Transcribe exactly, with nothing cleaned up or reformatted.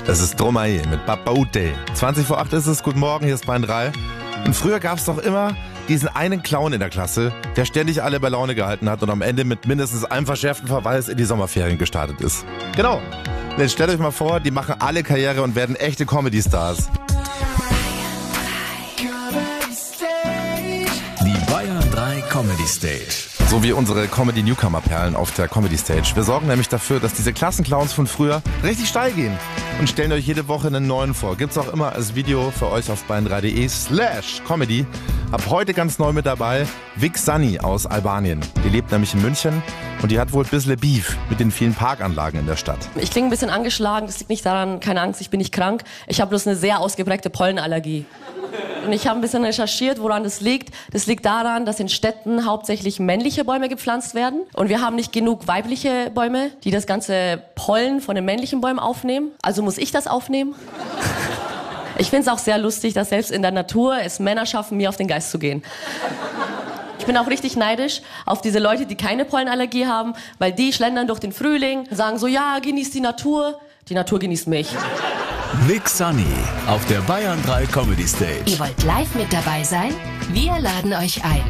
Es ist Stromae mit Babaute. zwanzig vor acht ist es, guten Morgen, hier ist Bayern drei. Und früher gab es doch immer diesen einen Clown in der Klasse, der ständig alle bei Laune gehalten hat und am Ende mit mindestens einem verschärften Verweis in die Sommerferien gestartet ist. Genau. Und jetzt stellt euch mal vor, die machen alle Karriere und werden echte Comedy-Stars. Die Bayern drei Comedy Stage. So wie unsere Comedy-Newcomer-Perlen auf der Comedy-Stage. Wir sorgen nämlich dafür, dass diese Klassenclowns von früher richtig steil gehen. Und stellen euch jede Woche einen neuen vor. Gibt's auch immer als Video für euch auf bayern drei punkt de slash comedy. Ab heute ganz neu mit dabei Vic Sunny aus Albanien. Die lebt nämlich in München und die hat wohl ein bisschen Beef mit den vielen Parkanlagen in der Stadt. Ich klinge ein bisschen angeschlagen, das liegt nicht daran, keine Angst, ich bin nicht krank. Ich habe bloß eine sehr ausgeprägte Pollenallergie. Und ich habe ein bisschen recherchiert, woran das liegt. Das liegt daran, dass in Städten hauptsächlich männliche Bäume gepflanzt werden. Und wir haben nicht genug weibliche Bäume, die das ganze Pollen von den männlichen Bäumen aufnehmen. Also muss ich das aufnehmen. Ich finde es auch sehr lustig, dass selbst in der Natur es Männer schaffen, mir auf den Geist zu gehen. Ich bin auch richtig neidisch auf diese Leute, die keine Pollenallergie haben, weil die schlendern durch den Frühling, sagen so, ja, genießt die Natur. Die Natur genießt mich. Vic Sunny auf der Bayern drei Comedy Stage. Ihr wollt live mit dabei sein? Wir laden euch ein.